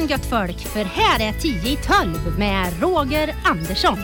igen gött folk, för här är 10 i 12 med Roger Andersson.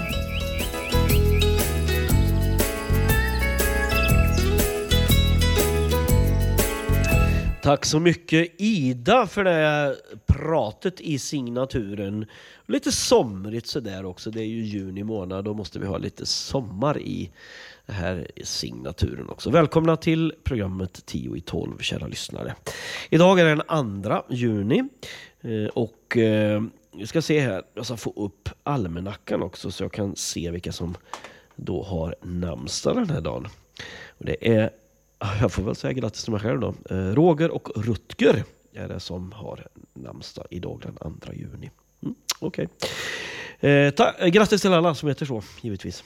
Tack så mycket Ida för det pratet i signaturen. Lite somrigt så där också. Det är ju juni månad, då måste vi ha lite sommar i det här signaturen också. Välkomna till programmet 10 i 12, kära lyssnare. Idag är det den 2 juni och vi ska se här. Jag ska få upp almanackan också så jag kan se vilka som då har namnsdag den här dagen. Och det är, jag får väl säga grattis till mig själv då. Roger och Rutger är det som har namnsdag idag den 2 juni. Okej. Grattis till alla som heter så, givetvis.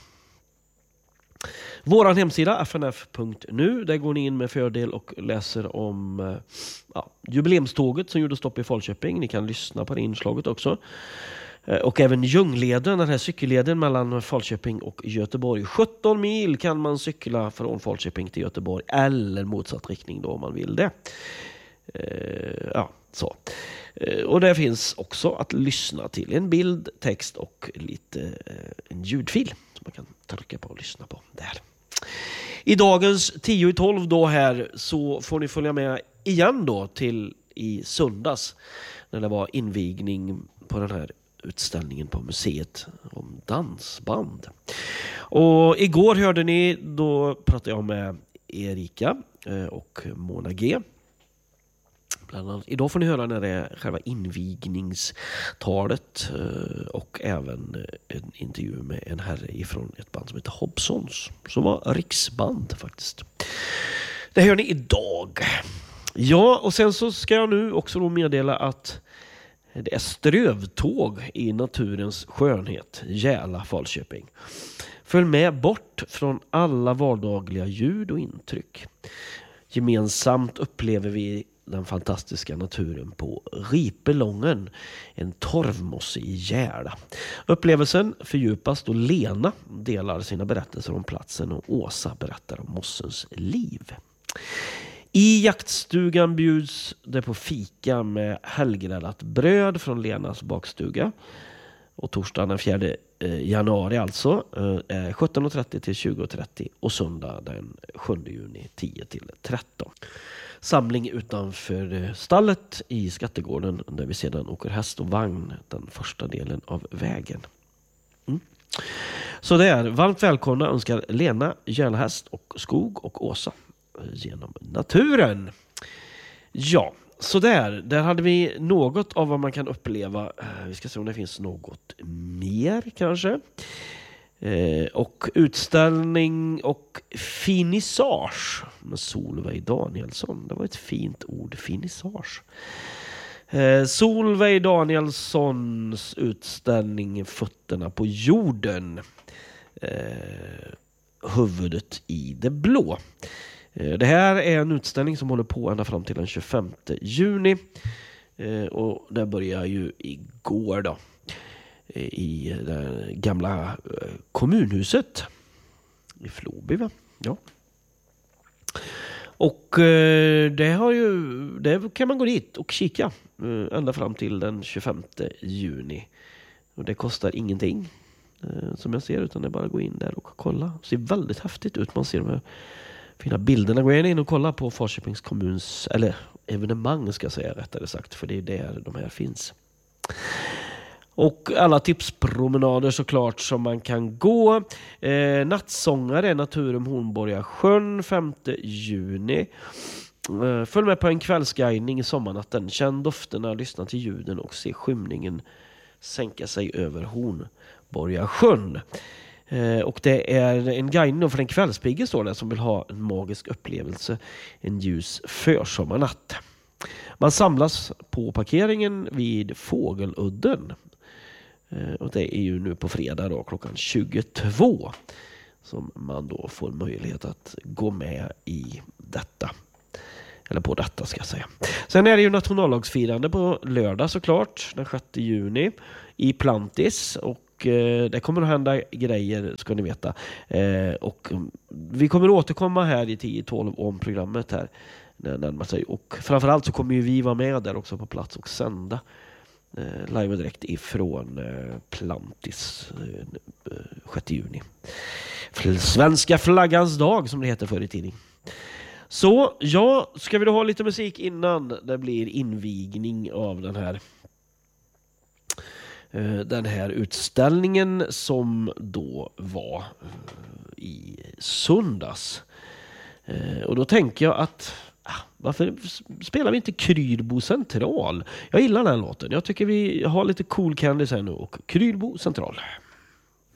Våran hemsida fnf.nu, där går ni in med fördel och läser om jubileumståget som gjorde stopp i Falköping. Ni kan lyssna på det inslaget också. Och även Ljungleden, den här cykelleden mellan Falköping och Göteborg. 17 mil kan man cykla från Falköping till Göteborg eller motsatt riktning då om man vill det. Så. Och det finns också att lyssna till en bild, text och lite en ljudfil som man kan trycka på och lyssna på där. I dagens 10 i 12 då här så får ni följa med igen då till i söndags när det var invigning på den här utställningen på museet om dansband. Och igår hörde ni, då pratade jag med Erika och Mona G. Bland annat. Idag får ni höra när det är själva invigningstalet och även en intervju med en herre ifrån ett band som heter Hobsons, som var riksband faktiskt. Det hör ni idag. Ja, och sen så ska jag nu också då meddela att det är strövtåg i naturens skönhet, Järla, Falköping. Följ med bort från alla vardagliga ljud och intryck. Gemensamt upplever vi den fantastiska naturen på Ripelången, en torvmosse i Järla. Upplevelsen fördjupas då Lena delar sina berättelser om platsen och Åsa berättar om mossens liv. I jaktstugan bjuds det på fika med helgräddat bröd från Lenas bakstuga. Och torsdagen den 4 januari alltså 17.30 till 20.30 och söndag den 7 juni 10 till 13. Samling utanför stallet i Skattegården där vi sedan åker häst och vagn den första delen av vägen. Så det är varmt välkomna önskar Lena, Järlahäst och Skog och Åsa genom naturen. Ja, så där hade vi något av vad man kan uppleva. Vi ska se om det finns något mer kanske. Och utställning och finissage med Solveig Danielsson. Det var ett fint ord, finissage. Solveig Danielssons utställning Fötterna på jorden. Huvudet i det blå. Det här är en utställning som håller på ända fram till den 25 juni. Och det börjar ju igår då. I det gamla kommunhuset i Floby, va? Ja. Och det kan man gå dit och kika ända fram till den 25 juni. Och det kostar ingenting som jag ser, utan det är bara att gå in där och kolla. Det ser väldigt häftigt ut. Man ser de här fina bilderna. Gå in och kolla på Falköpings kommuns, eller evenemang ska jag säga rättare sagt, för det är där de här finns. Och alla tipspromenader såklart som man kan gå. Nattsångare, Naturum Hornborga sjön 5 juni. Följ med på en kvällsguidning i sommarnatten. Känn dofterna, lyssna till ljuden och se skymningen sänka sig över Hornborga sjön. Och det är en guidning för en kvällspigge står det, som vill ha en magisk upplevelse en ljus försommarnatt. Man samlas på parkeringen vid Fågeludden. Och det är ju nu på fredag då, klockan 22 som man då får möjlighet att gå med i detta. Eller på detta ska jag säga. Sen är det ju nationaldagsfirande på lördag såklart, den 6 juni i Plantis. Och det kommer att hända grejer, ska ni veta. Och vi kommer återkomma här i 10-12 om programmet här när det närmar sig. Och framförallt så kommer ju vi vara med där också på plats och sända live och direkt ifrån Plantis 6 juni. Svenska flaggans dag som det heter förr i tiden. Så ja, ska vi då ha lite musik innan det blir invigning av den här utställningen som då var i söndags. Och då tänker jag att varför spelar vi inte Krylbo central? Jag gillar den låten. Jag tycker vi har lite Cool Candies här nu och Krylbo central.